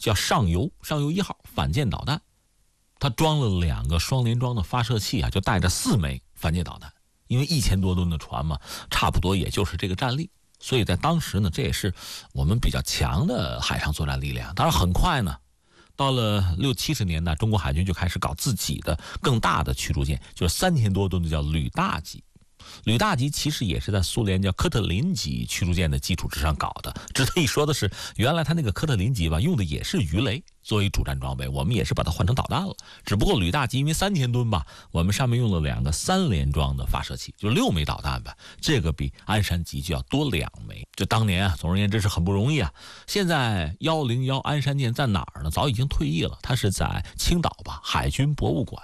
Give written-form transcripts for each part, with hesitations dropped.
叫上游1号反舰导弹，它装了2个双联装的发射器啊，就带着4枚反舰导弹。因为1000多吨的船嘛，差不多也就是这个战力，所以在当时呢，这也是我们比较强的海上作战力量。当然很快呢，到了60、70年代，中国海军就开始搞自己的更大的驱逐舰，就是3000多吨的叫旅大级。旅大级其实也是在苏联叫科特林级驱逐舰的基础之上搞的。值得一说的是，原来它那个科特林级吧，用的也是鱼雷作为主战装备，我们也是把它换成导弹了。只不过旅大级因为3000吨吧，我们上面用了2个3联装的发射器，就6枚导弹吧，这个比鞍山级就要多2枚。这当年啊，总而言之是很不容易啊。现在101鞍山舰在哪儿呢？早已经退役了，它是在青岛吧，海军博物馆。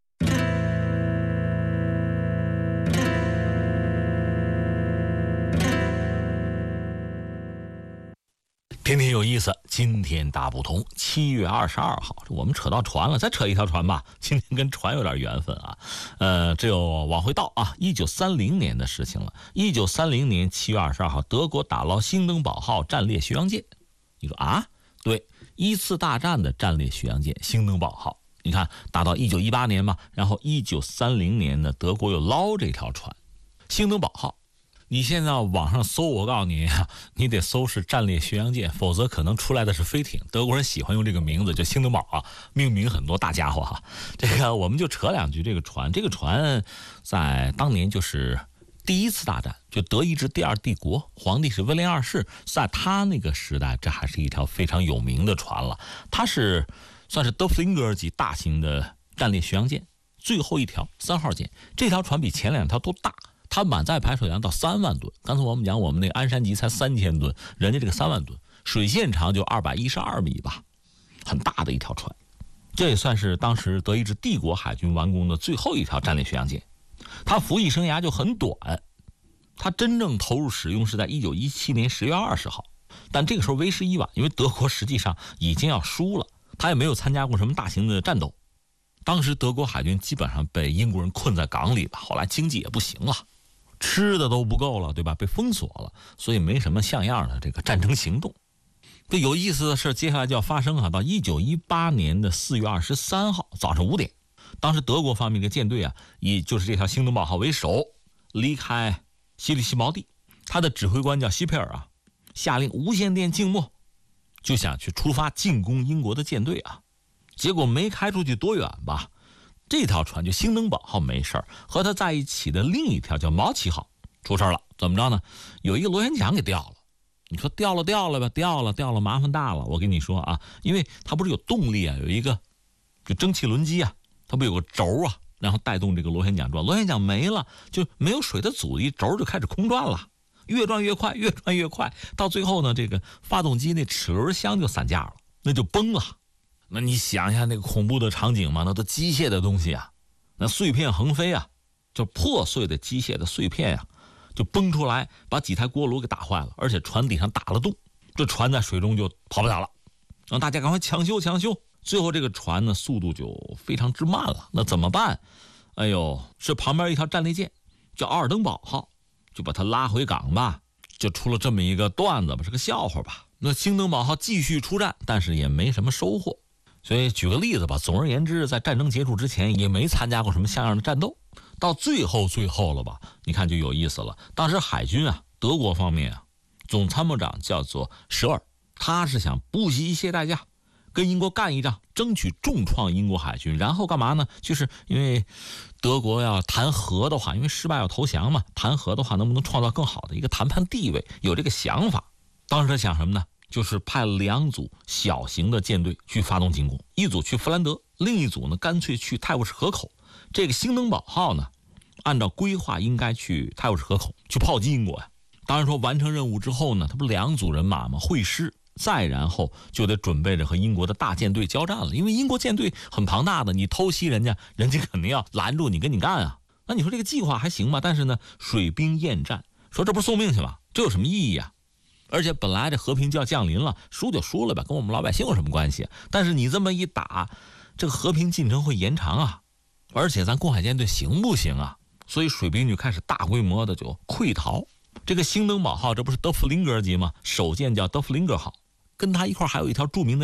天天有意思，今天大不同。7月22号，我们扯到船了，再扯一条船吧。今天跟船有点缘分啊，这又往回倒啊，1930年的事情了。1930年7月22号，德国打捞兴登堡号战列巡洋舰。你说啊？对，1次大战的战列巡洋舰兴登堡号。你看，打到1918年嘛，然后1930年呢，德国又捞这条船，兴登堡号。你现在网上搜，我告诉你啊，你得搜是战列巡洋舰，否则可能出来的是飞艇。德国人喜欢用这个名字，叫兴登堡啊，命名很多大家伙哈。这个我们就扯2句这个船。这个船在当年就是第1次大战，就德意志第2帝国，皇帝是威廉2世，在他那个时代，这还是一条非常有名的船了。它是算是德弗林格级大型的战列巡洋舰，最后一条3号舰。这条船比前2条都大。它满载排水量到3万吨，刚才我们讲我们那个鞍山级才3000吨，人家这个3万吨，水线长就212米吧，很大的一条船。这也算是当时德意志帝国海军完工的最后一条战列巡洋舰。它服役生涯就很短，它真正投入使用是在1917年10月20号，但这个时候为时已晚，因为德国实际上已经要输了，它也没有参加过什么大型的战斗。当时德国海军基本上被英国人困在港里吧，后来经济也不行了。吃的都不够了，对吧？被封锁了，所以没什么像样的这个战争行动。这有意思的事接下来就要发生啊！到1918年的4月23号早上5点，当时德国方面的舰队啊，以就是这条兴登堡号为首，离开西里西锚地。他的指挥官叫希佩尔啊，下令无线电静默，就想去出发进攻英国的舰队啊。结果没开出去多远吧，这条船就兴登堡号没事儿，和它在一起的另一条叫毛奇号出事了。怎么着呢？有一个螺旋桨给掉了。你说掉了吧，掉了，麻烦大了。我跟你说啊，因为它不是有动力啊，有一个就蒸汽轮机啊，它不有个轴啊，然后带动这个螺旋桨转。螺旋桨没了，就没有水的阻力，轴就开始空转了，越转越快，到最后呢，这个发动机那齿轮箱就散架了，那就崩了。那你想一下那个恐怖的场景嘛，那都机械的东西啊，那碎片横飞啊，就破碎的机械的碎片啊，就崩出来，把几台锅炉给打坏了，而且船底上打了洞，这船在水中就跑不了了，让大家赶快抢修。最后这个船呢，速度就非常之慢了，那怎么办？哎呦，是旁边一条战列舰叫奥尔登堡号，就把它拉回港吧，就出了这么一个段子吧，是个笑话吧。那兴登堡号继续出战，但是也没什么收获。所以举个例子吧，总而言之，在战争结束之前也没参加过什么像样的战斗。到最后了吧，你看就有意思了。当时海军啊，德国方面啊，总参谋长叫做舍尔，他是想不惜一切代价跟英国干一仗，争取重创英国海军。然后干嘛呢？就是因为德国要谈和的话，因为失败要投降嘛，谈和的话能不能创造更好的一个谈判地位，有这个想法。当时他想什么呢？就是派2组小型的舰队去发动进攻，一组去弗兰德，另一组呢干脆去泰晤士河口。这个兴登堡号呢，按照规划应该去泰晤士河口去炮击英国呀。当然说完成任务之后呢，他不2组人马吗？会师，再然后就得准备着和英国的大舰队交战了。因为英国舰队很庞大的，你偷袭人家肯定要拦住你跟你干啊。那你说这个计划还行吧？但是呢，水兵厌战，说这不是送命去吗？这有什么意义啊？而且本来这和平就要降临了，输就输了吧，跟我们老百姓有什么关系？但是你这么一打，这个和平进程会延长啊，而且咱公海舰队行不行啊？所以水兵就开始大规模的就溃逃。这个兴登堡号这不是德弗林格级吗？首舰叫德弗林格号，跟他一块还有一条著名的